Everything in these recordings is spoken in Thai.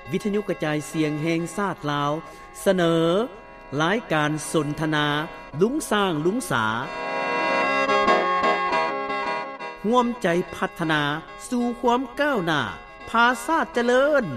วิทยุกระจายเสียงแห่งชาติลาวเสนอรายการสนทนาลุงสร้างลุงสาร่วมใจพัฒนาสู่ความก้าวหน้าพาชาติเจริญ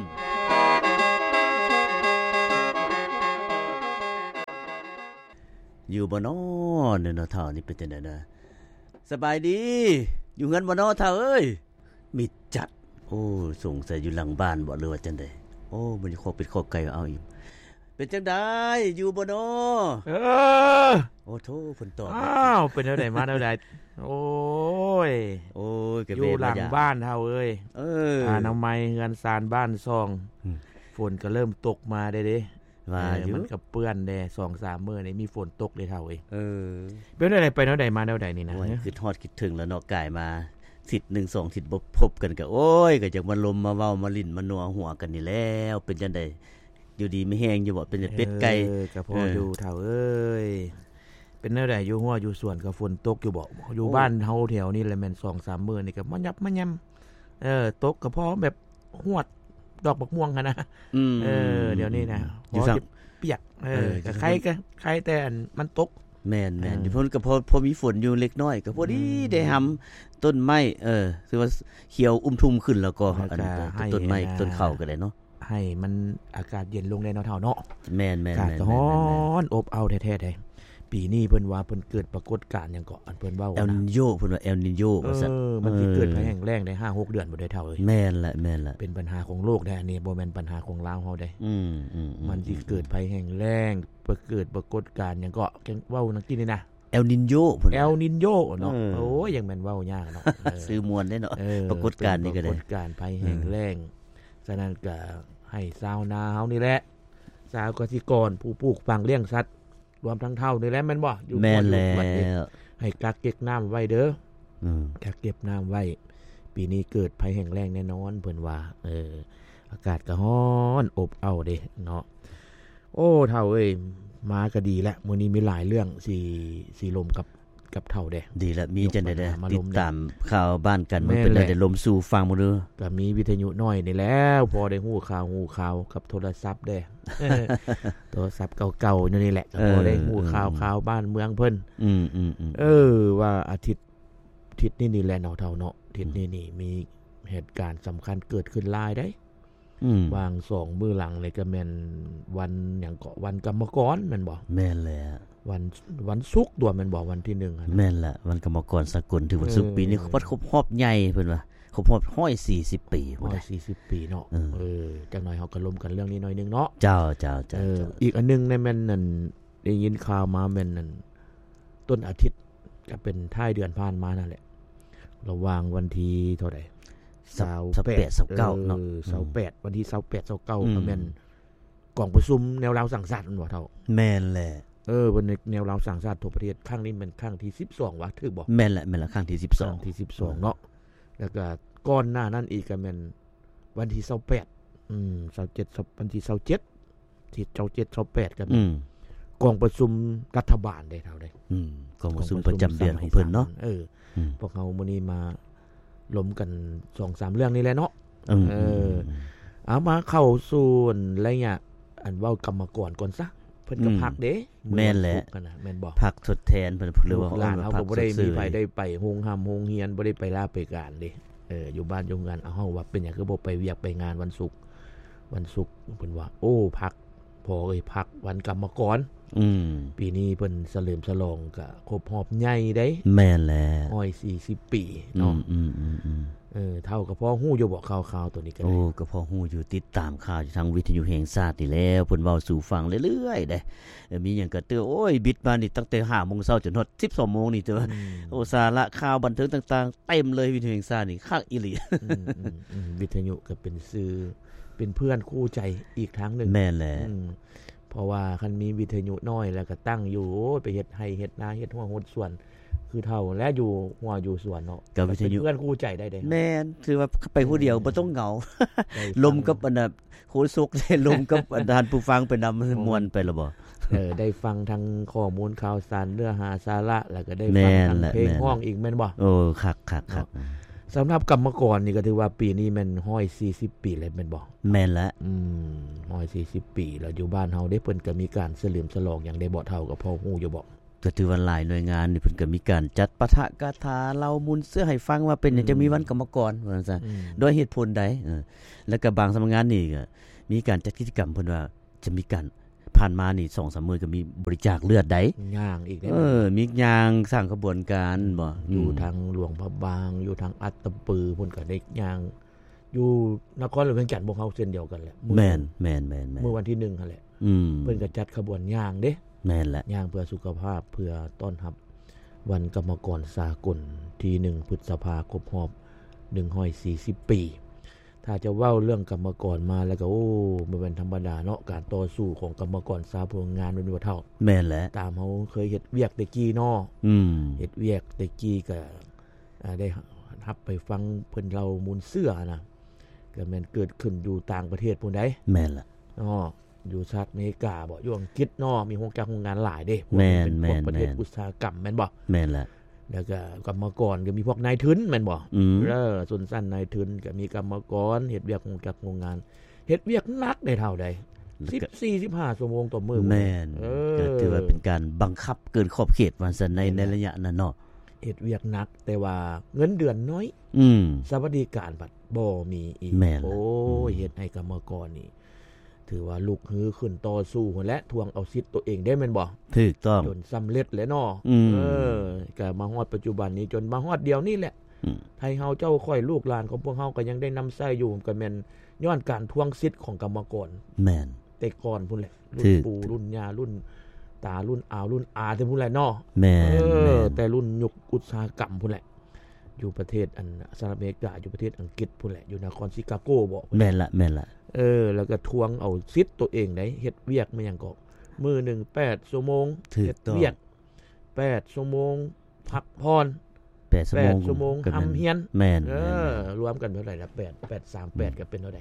อยู่บ่น้อเนาะเฒ่านี่เป็นจังได๋นะสบายดีอยู่เงินบ่น้อเฒ่าเอ้ยมิดจัดโอ้สงสัยอยู่หลังบ้านบ่หรือว่าจังได๋โอ้มันสิขอเป็ดขอไก่เอาอีกเป็นจังได๋อยู่บ่น้อโอ้โธ่ฝนตกอ้าวเป็นแนวใดมาแนวใดโอ้ยก็อยู่หลังบ้านเฮาเอ้ยอนามัยเฮือนซานบ้านซองฝนก็เริ่มตกมาเด้ว่าอยู่มันก็เปื้อนแด่ 2-3 มื้อนี่มีฝนตกเด้เท่าเอ้ยเป็นแนวใดไปแนวใดมาแนวใดนี่นะคิดฮอดคิดถึงแล้วเนาะกายมาสิทธิ์1 2สิทธิ์บ่พบกันก็โอ้ยก็จักมาลมมาเว้ามาลิ้นมานัวหัวกันนี่แล้วเป็นจังได๋อยู่ดีไม่แฮงอยู่บ่เป็นเป็ดไก่ก็พออยู่เท่าเอ้ยเป็นแนวใดอยู่หัวอยู่สวนก็ฝนตกอยู่บ่อยู่บ้านเฮาแถวนี้แหละแม่น 2-3 มื้อนี่ก็มายับมายำตกก็พอแบบหวดดอกบักม่วงหั่นนะเดี๋ยวนี้นะอยู่ซักเปียกก็ใครแต่มันตกแม่นๆอยู่พุ่นก็พอมีฝนอยู่เล็กน้อยก็พอดีได้หำต้นไม้คือว่าเขียวอุ้มทุ่มขึ้นแล้วก็อันต้นไม้ต้นข้าวก็ได้เนาะให้มันอากาศเย็นลงได้เนาะเฒ่าเนาะแม่นๆๆก็ร้อนอบอ้าวแท้ๆได้ปีนี้เพิ่นว่าเพิ่นเกิดปรากฏการณ์หยังก็อันเพิ่นเว้าเอลนิโญเพิ่นว่าเอลนิโญว่าซั่นมันสิเกิดภัยแห้งแล้งได้ 5-6 เดือนบ่ได้เท่าเอ้ยแม่นละเป็นปัญหาของโลกได้อันนี้บ่แม่นปัญหาของลาวเฮาได้มันสิเกิดภัยแห้งแล้งเกิดปรากฏการณ์หยังก็เว้านักที่นี่นะเอลนิโญเพิ่นเอลนิโญเนาะโอ้ยยังแม่นเว้ายากเนาะชื่อมวนได้เนาะปรากฏการณ์นี่ก็ได้ปรากฏการณ์ภัยแห้งแล้งฉะนั้นก็ให้ชาวนาเฮานี่แหละชาวเกษตรกรผู้ปลูกฝังเลี้ยงสัตว์รวมทั้งเท่านี่แหละแม่นบ่อยู่แม่นแล้วให้กักเก็บน้ำไว้เด้อกักเก็บน้ำไว้ปีนี้เกิดภัยแห้งแล้งแน่นอนเพิ่นว่าอากาศก็ร้อนอบอ้าวเด้เนาะโอ้เฒ่าเอ้ยมาก็ดีแล้วมื้อนี้มีหลายเรื่องสิลมกับเฒ่าเด้ดีแล้วมีจังได๋ติดตามข่าวบ้านกันมันเป็นได้ลมสู่ฟังบ่เด้อก็มีวิทยุน้อยนี่แล้วพอได้ฮู้ข่าวกับโทรศัพท์เด้โทรศัพท์เก่าๆนี่แหละก็พอได้ฮู้ข่าวบ้านเมืองเพิ่นว่าอาทิตย์นี่แหละเนาะเฒ่าเนาะอาทิตย์นี้มีเหตุการณ์สำคัญเกิดขึ้นหลายได้วาง2มื้อหลังเลยก็แม่นวันหยังก็วันกรรมกรแม่นบ่แม่นแหละวันศุกร์ตัวแม่นบ่วันที่1อ่ะแม่นละวันกรรมกรสากลถือวันศุกร์ปีนี้ครบรอบใหญ่เพิ่นว่าครบรอบ140ปีพุ่นน่ะ 140ปีเนาะจักหน่อยเฮาก็ล้มกันเรื่องนี้หน่อยนึงเนาะเจ้าอีกอันนึงในแม่นนั่นได้ยินข่าวมาแม่นนั่นต้นอาทิตย์ก็เป็นท้ายเดือนผ่านมานั่นแหละระหว่างวันที่เท่าใด 28-29เนาะ 28วันที่28 29ก็แม่นกองประชุมแนวราวสังสรรค์บ่เท่าแม่นแหละวันแนวราวสังสรรค์ทั่วประเทศครั้งนี้เป็นครั้งที่12ว่ะถูกบ่แม่นแหละครั้งที่12 เนาะแล้วก็ก่อนหน้านั้นอีกก็แม่นวันที่2827วันที่27ที่27ก็กองประชุมรัฐบาลได้เท่าใดกองประชุมประจำเดือนของเพิ่นเนาะพวกเฮามื้อนี้มาล้มกัน 2-3 เรื่องนี่แหละเนาะเอามาเข้าสู่อะไรเนี่ยอันเว้ากรรมกรก่อนซะเพิ่นก็พักเด้แม่นแหละแม่นบ่พักทดแทนเพิ่นหรือว่าหลานเฮาก็บ่ได้มีไผได้ไปโรงโรงเรียนบ่ได้ไปลาไปการเด้อยู่บ้านอยู่งานเอาเฮาว่าเป็นหยังคือบ่ไปเวียกไปงานวันศุกร์เพิ่นว่าโอ้พักพอพักวันกรรมกรปีนี้เพิ่นเฉลิมฉลองก็ครบรอบใหญ่เด้แม่นแล้ว 140ปีเนาะเท่ากับพ่อฮู้อยู่บ่ข่าวๆตัวนี้ก็ได้ก็พ่อฮู้อยู่ติดตามข่าวอยู่ทางวิทยุแห่งชาตินี่แล้วเพิ่นเว้าสู่ฟังเรื่อยๆเด้มีหยังก็เตือโอ้ยบิดมานี่ตั้งแต่ 5:00 นจนฮอด 12:00 นนี่เด้อโอ้สาระข่าวบันเทิงต่างๆเต็มเลยวิทยุแห่งชาตินี่คักอีหลีวิทยุก็เป็นสื่อเป็นเพื่อนคู่ใจอีกทางนึงแม่นแหละเพราะว่าคันมีวิทยุน้อยแล้วก็ตั้งอยู่โอ้ยไปเฮ็ดให้เฮ็ดนาเฮ็ดหัวหดสวนคือเท่าและอยู่หัวอยู่สวนเนาะกับวิทยุเพื่อนคู่ใจได้แม่นคือว่าไปผู้เดียวบ่ต้องเหงาลมกับอันน่ะโคสุกได้ลมกับอันท่านผู้ฟังไปนำมวลไปแล้วบ่ได้ฟังทั้งข้อมูลข่าวสารเนื้อหาสาระแล้วก็ได้ฟังทั้งเพลงฮ้องอีกแม่นบ่คักสำหรับกรรมกรนี่ก็ถือว่าปีนี้แม่น140ปีแล้วแม่นบ่แม่นแล้ว 140ปีแล้วอยู่บ้านเฮาได้เพิ่นก็มีการเฉลิมฉลองหยังได้บ่เท่าก็พอฮู้อยู่บ่ก็ถือว่าหลายหน่วยงานนี่เพิ่นก็มีการจัดปะทะกถาเล่ามุนเสื้อให้ฟังว่าเป็นหยังจะมีวันกรรมกรว่าซั่นโดยเหตุผลใดแล้วก็บางสำนักงานนี่ก็มีการจัดกิจกรรมเพิ่นว่าจะมีการผ่านมานี่ 2-3 มื้อก็มีบริจาคเลือดได้ย่างอีกได้มีย่างสร้างกระบวนการบ่อยู่ทางหลวงพระบางอยู่ทางอัตตปือเพิ่นก็ได้ย่างอยู่นครหลวงเวียงจันทน์พวกเฮาเช่นเดียวกันแหละแม่นๆๆเมื่อวันที่1นั่นแหละเพิ่นก็จัดขบวนย่างเด้แม่นแหละย่างเพื่อสุขภาพเพื่อต้อนรับวันกรรมกรสากลที่1พฤษภาคมครบรอบ140ปีถ้าจะเว้าเรื่องกรรมกรมาแล้วก็โอ้บ่แม่นธรรมดาเนาะการต่อสู้ของกรรมกรสาพวงงานมันบ่เท่าแม่นแหละตามเฮาเคยเฮ็ดเวียกแต่กี้เนาะเฮ็ดเวียกแต่กี้ก็ได้รับไปฟังเพิ่นเล่ามูลเสื้อนะก็แม่นเกิดขึ้นอยู่ต่างประเทศพุ่นใดแม่นล่ะอยู่สหรัฐอเมริกาบ่อยู่อังกฤษเนาะมีโรงงานหลายเด้เป็นพวกประเทศอุตสาหกรรมแม่นบ่แม่นล่ะแล้วก็กรรมกรก็มีพวกนายทุนแม่นบ่ส่วนสั้นนายทุนก็มีกรรมกรเฮ็ดเวียกโรงงานเฮ็ดเวียกหนักได้เท่าใด14-15 ชั่วโมงต่อมื้อแม่นก็ถือว่าเป็นการบังคับเกินขอบเขตว่าซั่นในระยะนั้นเนาะเฮ็ดเวียกหนักแต่ว่าเงินเดือนน้อยสวัสดิการบัดบ่มีอีกโอ้ยเฮ็ดให้กรรมกรนี่ถือว่าลุกฮือขึ้นต่อสู้พุ่นแหละทวงเอาสิทธิ์ตัวเองได้แม่นบ่ถูกต้องจนสำเร็จแล้วเนาะก็มาฮอดปัจจุบันนี้จนมาฮอดเดียวนี้แหละไทยเฮาเจ้าค่อยลูกหลานของพวกเฮาก็ยังได้นำใช้อยู่ก็แม่นย้อนการทวงสิทธิ์ของกรรมกรแม่นแต่ก่อนพุ่นแหละรุ่นปู่รุ่นย่ารุ่นตารุ่นอาวรุ่นอาแต่พุ่นแหละเนาะแม่นแต่รุ่นยุคอุตสาหกรรมพุ่นแหละอยู่ประเทศสหรัฐอเมริกาอยู่ประเทศอังกฤษพุ่นแหละอยู่นครชิคาโกบ่แม่นละแล้วก็ทวงเอาสิทธิ์ตัวเองได้เฮ็ดเวียกมาหยังก็มื้อนึง8ชั่วโมงเฮ็ดเวียก8ชั่วโมงพักพร8ชั่วโมงทำเฮียนแม่นรวมกันเท่าไหร่ล่ะ8 38ก็เป็นเท่าใด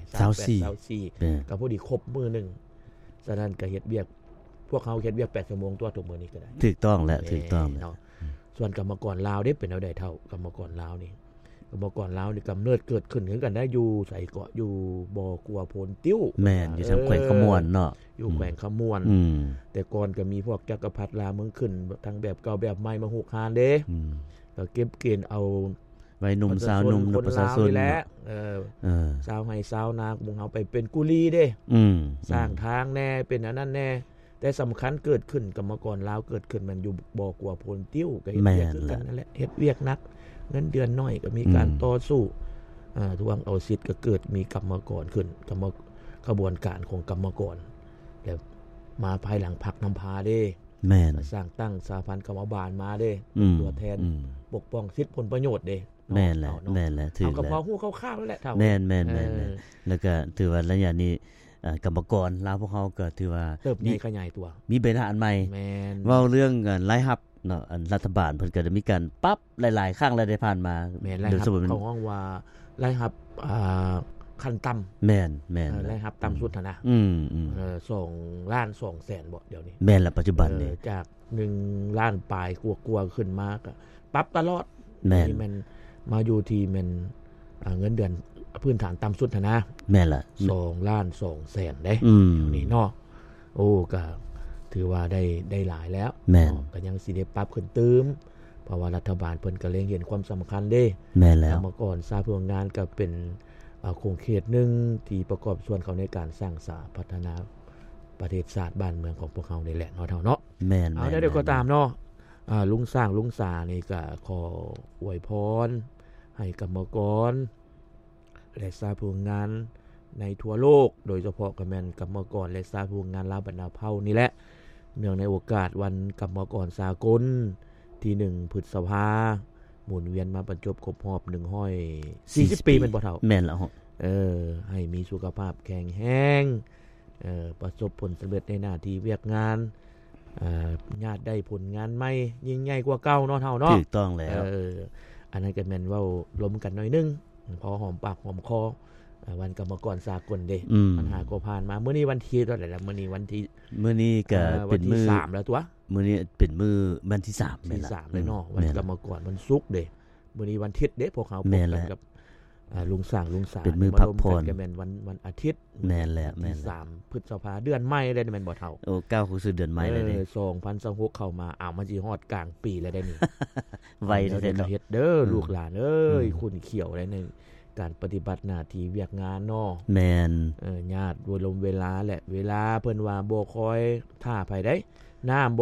24ก็พอดีครบมื้อนึงฉะนั้นก็เฮ็ดเวียกพวกเฮาเฮ็ดเวียก8ชั่วโมงตัวทุกมื้อนี้ก็ได้ถูกต้องแล้วส่วนกรรมกรลาวได้เป็นเท่าใดเท่ากรรมกรลาวนี่กรรมกรลาวนี่กำเนิดเกิดขึ้นกันได้อยู่ใส่เกาะอยู่บ่อกัวโพนติ้วแม่นอยู่ทางแขวงขมวนเนาะอยู่แขวงขมวนแต่ก่อนก็มีพวกจักรพรรดิลาวเมืองขึ้นทั้งแบบเก่าแบบใหม่มาฮูกหานเด้ก็เก็บเกณฑ์เอาวัยหนุ่มสาวหนุ่มประชาชนนี่แหละสาวให้สาวนาพวกเฮาไปเป็นกุลีเด้สร้างทางแน่เป็นอันนั้นแน่แต่สำคัญเกิดขึ้นกรรมกรลาวเกิดขึ้นมันอยู่บ่อกัวโพนติ้วก็เฮ็ดเวียกคือกันนั่นแหละเฮ็ดเวียกหนักเงินเดือนน้อยก็มีการต่อสู้ทวงเอาสิทธิ์ก็เกิดมีกรรมกรขึ้นกระบวนการของกรรมกรแล้วมาภายหลังพรรคนำพาเด้แม่นสร้างตั้งสาพันธ์กรรมบาลมาเด้ตัวแทนปกป้องสิทธิผลประโยชน์เด้แม่นแหละถือแล้วเอาก็พอฮู้คร่าวๆแล้วแหละเท่าแม่นๆแล้วก็ถือว่าระยะนี้กรรมกรลาวพวกเฮาก็ถือว่าเติบใหญ่ขยายตัวมีเบญอันใหม่เว้าเรื่องรายรับเนาะรัฐบาลเพิ่นก็ได้มีการปรับหลายๆครั้งแล้วได้ผ่านมาโดยสมมุติเขาฮ้องว่ารายรับขั้นต่ำแม่นรายรับต่ำสุดนะ2ล้าน2แสนบ่เดี๋ยวนี้แม่นละปัจจุบันนี้จาก1ล้านปลายกว่าๆขึ้นมาก็ปรับตลอดนี่มันมาอยู่ที่มันเงินเดือนพื้นฐานต่ำสุดนะแม่นละ 2ล้าน2แสนเด้นี่เนาะโอ้ก็ถือว่าได้หลายแล้วก็ยังสิได้ปรับขึ้นตืมเพราะว่ารัฐบาลเพิ่นก็เล็งเห็นความสำคัญเด้แม่นแล้วเมื่อก่อนสาธารณงานก็เป็นโครงเขตนึงที่ประกอบส่วนเขาในการสร้างสาพัฒนาประเทศชาติบ้านเมืองของพวกเขานี่แหละเนาะเนาะแม่นเอาได้ก็ตามเนาะลุงสร้างลุงสานี่ก็ขออวยพรให้กรรมกรและสาธารณงานในทั่วโลกโดยเฉพาะก็แม่นกรรมกรและสาธารณงานลาวบรรณาเผ่านี่แหละเนื่องในโอกาสวันกรรมกรสากลที่1พฤษภาคมหมุนเวียนมาบรรจบครบรอบ140ปีแม่นบ่เฒ่าแม่นแล้วให้มีสุขภาพแข็งแรงประสบผลสำเร็จในหน้าที่เวียกงานญาติได้ผลงานใหม่ยิ่งใหญ่กว่าเก่าเนาะเฒ่าเนาะถูกต้องแล้วอันนั้นก็แม่นเว้าล้มกันหน่อยนึงพอหอมปากหอมคอวันกรรมกรสากลเด้ปัญหาก็ผ่านมามื้อนี้วันที่เท่าไหร่ล่ะมื้อนี้วันที่มื้อนี้ก็เป็นมื้อ 3แล้วตัวมื้อนี้เป็นมื้อวันที่3แม่นล่ะ 3เลยเนาะวันกรรมกรวันศุกร์เด้มื้อนี้วันอาทิตย์เด้พวกเขาพบกันกับลุงสร้างเป็นมื้อพักผ่อนก็แม่นวันอาทิตย์แม่นแล้วแม่น 3พฤษภาคมเดือนใหม่ได้แม่นบ่เฒ่าโอ้ก้าวเข้าสู่เดือนใหม่แล้วนี่ 2026เข้ามามันสิฮอดกลางปีแล้วได้นี่ไวแท้ๆเฮ็ดเด้อลูกหลานเอ้ยคุณเขียวได้ในการปฏิบัติหน้าที่เวียกงานเนาะแม่นญาติเวลาแหละเวลาเพิ่นว่าบ่คอยท่าไผได้น้ำ